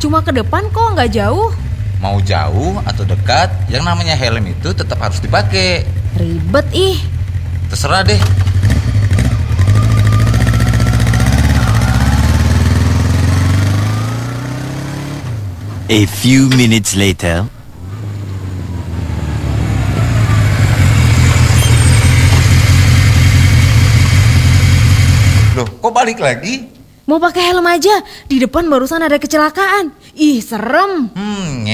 Cuma ke depan kok, nggak jauh. Mau jauh atau dekat, yang namanya helm itu tetap harus dipakai. Ribet ih. Terserah deh. A few minutes later. Loh, kok balik lagi? Mau pakai helm aja, di depan barusan ada kecelakaan. Ih, serem.